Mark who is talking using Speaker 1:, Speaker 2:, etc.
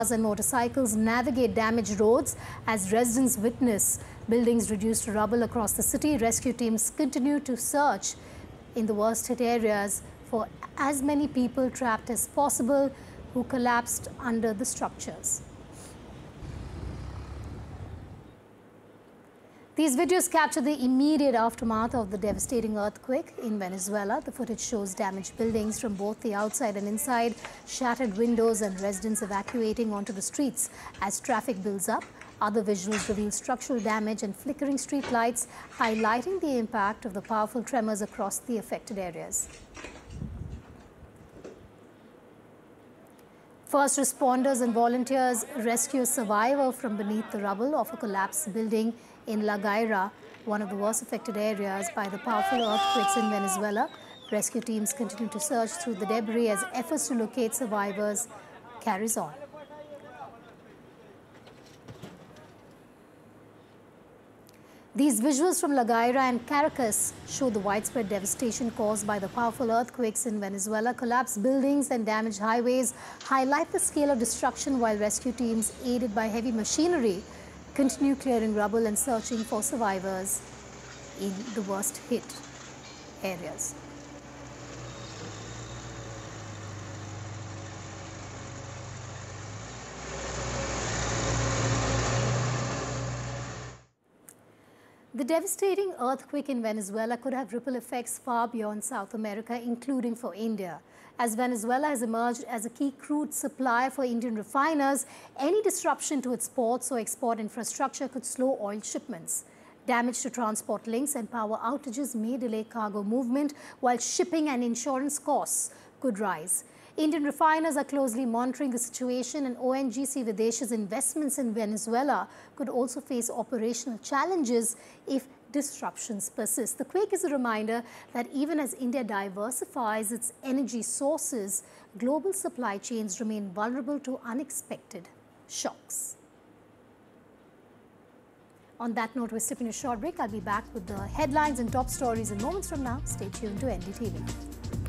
Speaker 1: and motorcycles navigate damaged roads as residents witness buildings reduced to rubble across the city. Rescue teams continue to search in the worst hit areas for as many people trapped as possible who collapsed under the structures. These videos capture the immediate aftermath of the devastating earthquake in Venezuela. The footage shows damaged buildings from both the outside and inside, shattered windows and residents evacuating onto the streets as traffic builds up. Other visuals reveal structural damage and flickering street lights, highlighting the impact of the powerful tremors across the affected areas. First responders and volunteers rescue a survivor from beneath the rubble of a collapsed building in La Guaira, one of the worst affected areas by the powerful earthquakes in Venezuela. Rescue teams continue to search through the debris as efforts to locate survivors carries on. These visuals from La Guaira and Caracas show the widespread devastation caused by the powerful earthquakes in Venezuela. Collapsed buildings and damaged highways highlight the scale of destruction, while rescue teams, aided by heavy machinery, continue clearing rubble and searching for survivors in the worst hit areas. The devastating earthquake in Venezuela could have ripple effects far beyond South America, including for India. As Venezuela has emerged as a key crude supplier for Indian refiners, any disruption to its ports or export infrastructure could slow oil shipments. Damage to transport links and power outages may delay cargo movement, while shipping and insurance costs could rise. Indian refiners are closely monitoring the situation, and ONGC Videsh's investments in Venezuela could also face operational challenges if disruptions persist. The quake is a reminder that even as India diversifies its energy sources, global supply chains remain vulnerable to unexpected shocks. On that note, we're stepping a short break. I'll be back with the headlines and top stories in moments from now. Stay tuned to NDTV.